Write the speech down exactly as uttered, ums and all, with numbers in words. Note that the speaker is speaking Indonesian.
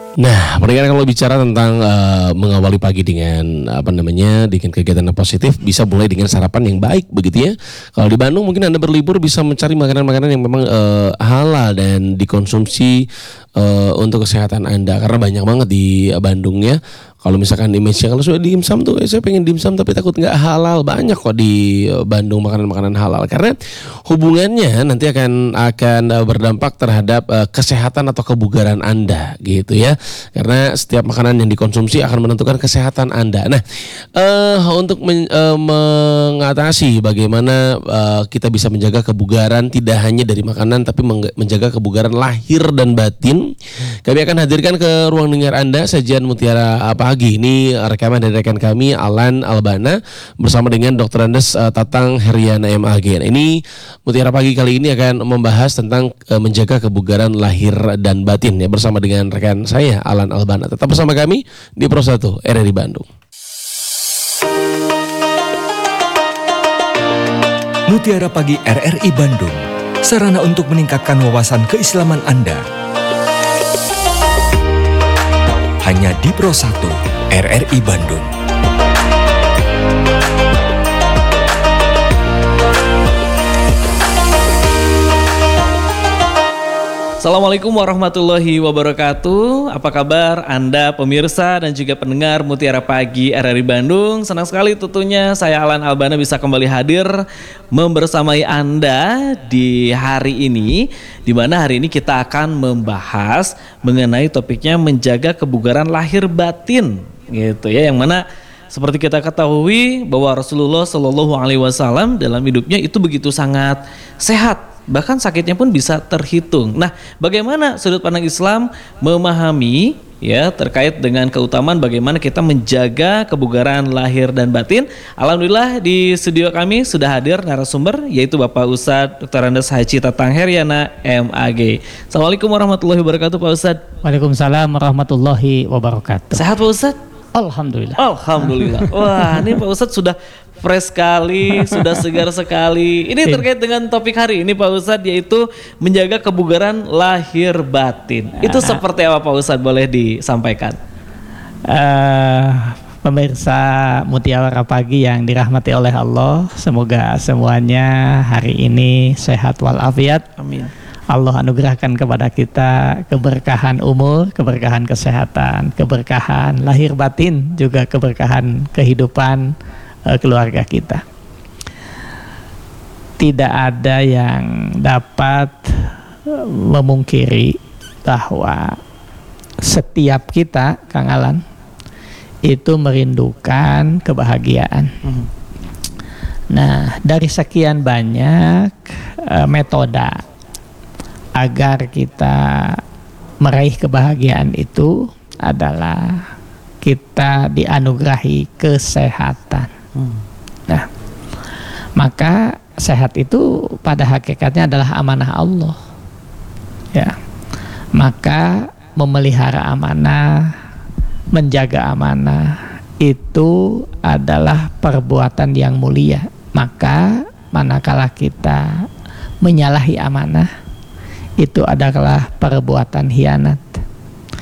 Nah, mereka kalau bicara tentang uh, mengawali pagi dengan apa namanya, dengan kegiatan yang positif, bisa mulai dengan sarapan yang baik, begitu ya. Kalau di Bandung mungkin Anda berlibur bisa mencari makanan-makanan yang memang uh, halal dan dikonsumsi uh, untuk kesehatan Anda, karena banyak banget di Bandung ya. Kalau misalkan image kalau sudah dimsum tuh, eh, saya pengen dimsum tapi takut nggak halal, banyak kok di Bandung makanan-makanan halal, karena hubungannya nanti akan akan berdampak terhadap uh, kesehatan atau kebugaran Anda, gitu ya. Karena setiap makanan yang dikonsumsi akan menentukan kesehatan Anda. Nah, uh, untuk men, uh, mengatasi bagaimana uh, kita bisa menjaga kebugaran tidak hanya dari makanan, tapi menjaga kebugaran lahir dan batin, kami akan hadirkan ke ruang dengar Anda sajian Mutiara Pagi. Ini rekaman dari rekan kami Alan Albana bersama dengan dokter Andes uh, Tatang Heriana M A G. Nah, ini Mutiara Pagi kali ini akan membahas tentang uh, menjaga kebugaran lahir dan batin ya, bersama dengan rekan saya Alan Albana. Tetap bersama kami di Pro satu R R I Bandung. Mutiara Pagi R R I Bandung, sarana untuk meningkatkan wawasan keislaman Anda. Hanya di Pro satu R R I Bandung. Assalamualaikum warahmatullahi wabarakatuh. Apa kabar Anda pemirsa dan juga pendengar Mutiara Pagi R R I Bandung? Senang sekali tentunya saya Alan Albana bisa kembali hadir membersamai Anda di hari ini, di mana hari ini kita akan membahas mengenai topiknya menjaga kebugaran lahir batin, gitu ya. Yang mana seperti kita ketahui bahwa Rasulullah Shallallahu Alaihi Wasallam dalam hidupnya itu begitu sangat sehat. Bahkan sakitnya pun bisa terhitung. Nah, bagaimana sudut pandang Islam memahami ya terkait dengan keutamaan bagaimana kita menjaga kebugaran lahir dan batin? Alhamdulillah di studio kami sudah hadir narasumber, yaitu Bapak Ustadz dokter Andes Haji Tatang Heriana M A G. Assalamualaikum warahmatullahi wabarakatuh Pak Ustadz. Waalaikumsalam warahmatullahi wabarakatuh. Sehat Pak Ustadz? Alhamdulillah. Alhamdulillah. Wah, ini Pak Ustadz sudah fresh sekali, sudah segar sekali. Ini terkait dengan topik hari ini Pak Ustadz, yaitu menjaga kebugaran lahir batin. Itu seperti apa Pak Ustadz, boleh disampaikan? Uh, pemirsa Mutiara Pagi yang dirahmati oleh Allah, semoga semuanya hari ini sehat walafiat. Amin. Allah anugerahkan kepada kita keberkahan umur, keberkahan kesehatan, keberkahan lahir batin, juga keberkahan kehidupan uh, keluarga kita. Tidak ada yang dapat uh, memungkiri bahwa setiap kita, Kang Alan, itu merindukan kebahagiaan. Mm-hmm. Nah, dari sekian banyak uh, metode agar kita meraih kebahagiaan itu adalah kita dianugerahi kesehatan. Hmm. Nah, maka sehat itu pada hakikatnya adalah amanah Allah. Ya, maka memelihara amanah, menjaga amanah itu adalah perbuatan yang mulia. Maka manakala kita menyalahi amanah, itu adalah perbuatan khianat.